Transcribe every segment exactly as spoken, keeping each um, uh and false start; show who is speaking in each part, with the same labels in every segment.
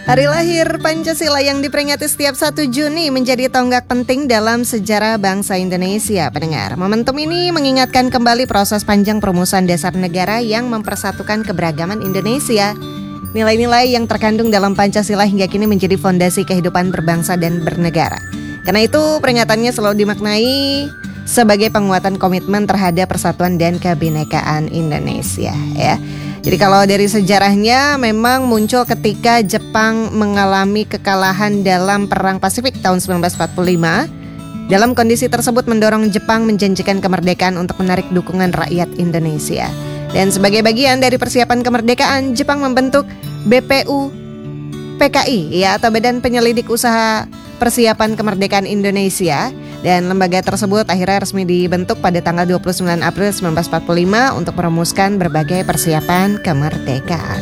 Speaker 1: Hari lahir Pancasila yang diperingati setiap satu Juni menjadi tonggak penting dalam sejarah bangsa Indonesia, pendengar. Momentum ini mengingatkan kembali proses panjang perumusan dasar negara yang mempersatukan keberagaman Indonesia. Nilai-nilai yang terkandung dalam Pancasila hingga kini menjadi fondasi kehidupan berbangsa dan bernegara. Karena itu peringatannya selalu dimaknai sebagai penguatan komitmen terhadap persatuan dan kebinekaan Indonesia, ya. Jadi kalau dari sejarahnya memang muncul ketika Jepang mengalami kekalahan dalam Perang Pasifik tahun sembilan belas empat puluh lima. Dalam kondisi tersebut mendorong Jepang menjanjikan kemerdekaan untuk menarik dukungan rakyat Indonesia. Dan sebagai bagian dari persiapan kemerdekaan, Jepang membentuk B P U P K I, ya, atau Badan Penyelidik Usaha Persiapan Kemerdekaan Indonesia. Dan lembaga tersebut akhirnya resmi dibentuk pada tanggal dua puluh sembilan April sembilan belas empat puluh lima untuk merumuskan berbagai persiapan kemerdekaan.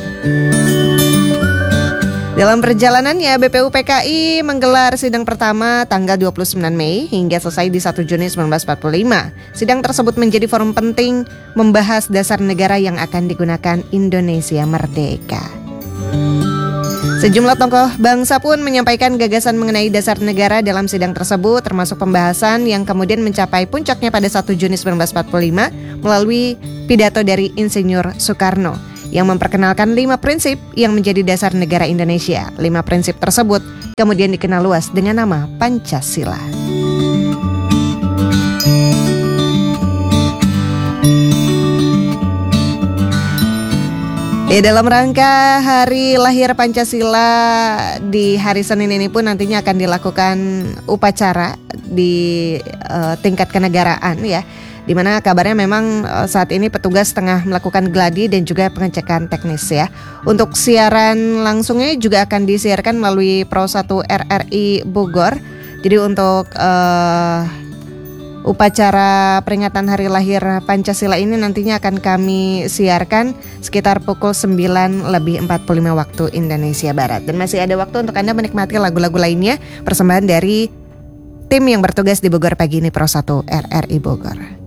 Speaker 1: Dalam perjalanannya, B P U P K I menggelar sidang pertama tanggal dua puluh sembilan Mei hingga selesai di satu Juni sembilan belas empat puluh lima. Sidang tersebut menjadi forum penting membahas dasar negara yang akan digunakan Indonesia merdeka. Sejumlah tokoh bangsa pun menyampaikan gagasan mengenai dasar negara dalam sidang tersebut, termasuk pembahasan yang kemudian mencapai puncaknya pada satu Juni sembilan belas empat puluh lima melalui pidato dari Insinyur Soekarno yang memperkenalkan lima prinsip yang menjadi dasar negara Indonesia. Lima prinsip tersebut kemudian dikenal luas dengan nama Pancasila. Ya, dalam rangka hari lahir Pancasila di hari Senin ini pun nantinya akan dilakukan upacara di uh, tingkat kenegaraan, ya. Di mana kabarnya memang uh, saat ini petugas tengah melakukan gladi dan juga pengecekan teknis, ya. Untuk siaran langsungnya juga akan disiarkan melalui Pro satu R R I Bogor. Jadi untuk uh, upacara peringatan hari lahir Pancasila ini nantinya akan kami siarkan sekitar pukul sembilan lebih empat puluh lima waktu Indonesia Barat. Dan masih ada waktu untuk Anda menikmati lagu-lagu lainnya, persembahan dari tim yang bertugas di Bogor pagi ini, Pro satu R R I Bogor.